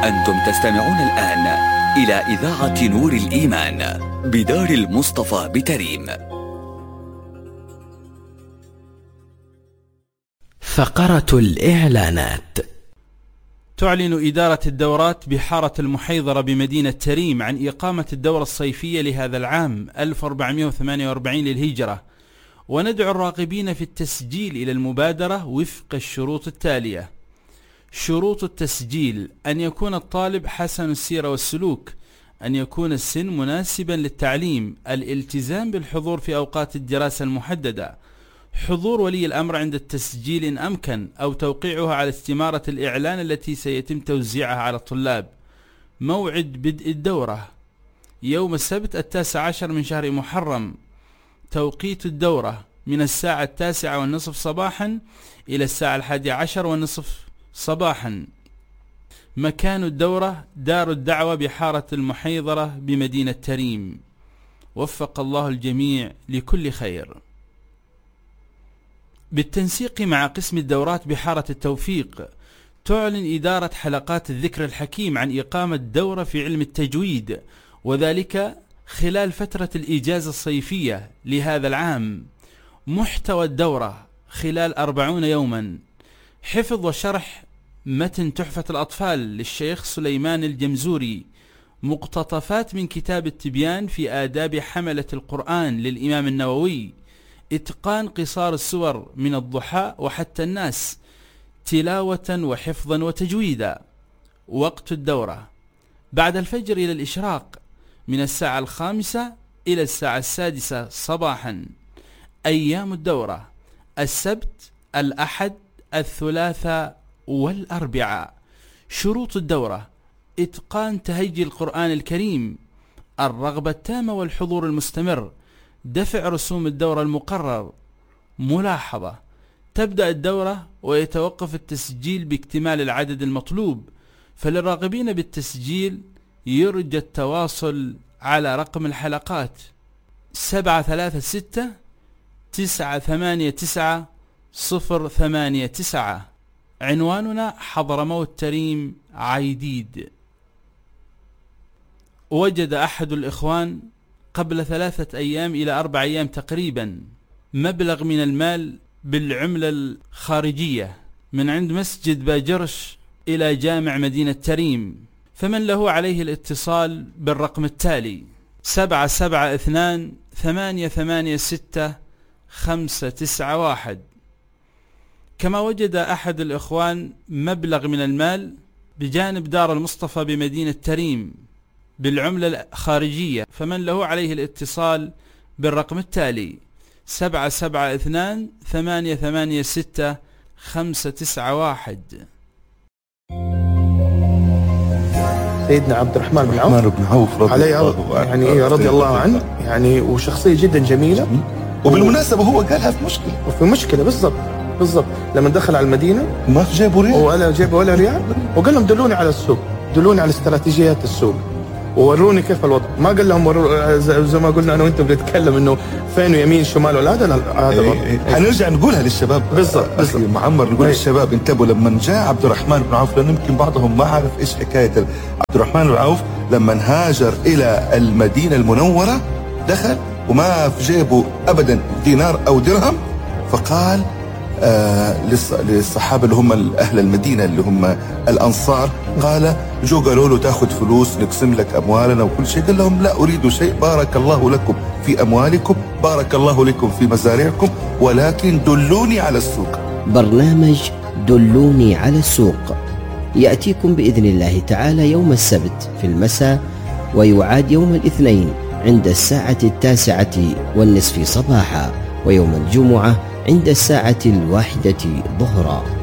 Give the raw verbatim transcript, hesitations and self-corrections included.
أنتم تستمعون الآن إلى إذاعة نور الإيمان بدار المصطفى بتريم. فقرة الإعلانات. تعلن إدارة الدورات بحارة المحيضرة بمدينة تريم عن إقامة الدورة الصيفية لهذا العام ألف وأربعمائة وثمانية وأربعين للهجرة، وندعو الراغبين في التسجيل إلى المبادرة وفق الشروط التالية. شروط التسجيل: أن يكون الطالب حسن السيرة والسلوك، أن يكون السن مناسبا للتعليم، الالتزام بالحضور في أوقات الدراسة المحددة، حضور ولي الأمر عند التسجيل إن أمكن، أو توقيعها على استمارة الإعلان التي سيتم توزيعها على الطلاب. موعد بدء الدورة: يوم السبت التاسع عشر من شهر محرم. توقيت الدورة: من الساعة التاسعة والنصف صباحا إلى الساعة الحادية عشر والنصف صباحا. مكان الدورة: دار الدعوة بحارة المحيضرة بمدينة تريم. وفق الله الجميع لكل خير. بالتنسيق مع قسم الدورات بحارة التوفيق، تعلن إدارة حلقات الذكر الحكيم عن إقامة دورة في علم التجويد، وذلك خلال فترة الإجازة الصيفية لهذا العام. محتوى الدورة خلال أربعون يوما: حفظ وشرح متن تحفة الأطفال للشيخ سليمان الجمزوري، مقتطفات من كتاب التبيان في آداب حملة القرآن للإمام النووي، إتقان قصار السور من الضحى وحتى الناس، تلاوة وحفظا وتجويدا. وقت الدورة: بعد الفجر إلى الإشراق، من الساعة الخامسة إلى الساعة السادسة صباحا. أيام الدورة: السبت، الأحد، الثلاثاء والأربعاء. شروط الدورة: إتقان تهجي القرآن الكريم، الرغبة التامة والحضور المستمر، دفع رسوم الدورة المقرر. ملاحظة: تبدأ الدورة ويتوقف التسجيل باكتمال العدد المطلوب، فللراغبين بالتسجيل يرجى التواصل على رقم الحلقات سبعة ثلاثة ستة تسعة ثمانية تسعة صفر ثمانية تسعة. عنواننا حضرموت تريم عيديد. وجد أحد الإخوان قبل ثلاثة أيام إلى أربع أيام تقريبا مبلغ من المال بالعملة الخارجية من عند مسجد باجرش إلى جامع مدينة تريم، فمن له عليه الاتصال بالرقم التالي سبعة سبعة اثنان ثمانية ثمانية ستة خمسة تسعة واحد. كما وجد أحد الإخوان مبلغ من المال بجانب دار المصطفى بمدينة تريم بالعملة الخارجية، فمن له عليه الاتصال بالرقم التالي سبعة سبعة اثنان ثمانية ثمانية ستة خمسة تسعة واحد. سيدنا عبد الرحمن بن عوف, بن عوف رضي عليه الله عنه يعني إيه رضي الله عنه يعني، وشخصية جدا جميلة. وبالمناسبة هو قالها في مشكلة وفي مشكلة بالضبط بالضبط لما دخل على المدينة ما في جيبه ريال ولا جيبه ولا ريال، وقال لهم دلوني على السوق، دلوني على استراتيجيات السوق ووروني كيف الوضع. ما قال لهم ورو... زي ما قلنا انا وانت بنتكلم انه فين يمين شمال ولا هذا هذا ايه ايه حنرجع نقولها للشباب بالضبط بالضبط معمر، نقول للشباب انتبهوا لما جاء عبد الرحمن بن عوف، لانه يمكن بعضهم ما عارف ايش حكايه عبد الرحمن بن عوف. لما هاجر الى المدينه المنوره دخل وما في جيبه ابدا دينار او درهم، فقال آه للصحابه اللي هم اهل المدينه اللي هم الانصار، قال جو قالوا له تاخذ فلوس نقسم لك اموالنا وكل شيء، قال لهم لا اريد شيء، بارك الله لكم في اموالكم، بارك الله لكم في مزارعكم، ولكن دلوني على السوق. برنامج دلوني على السوق ياتيكم باذن الله تعالى يوم السبت في المساء، ويعاد يوم الاثنين عند الساعه التاسعه والنصف صباحا، ويوم الجمعه عند الساعة الواحدة ظهرا.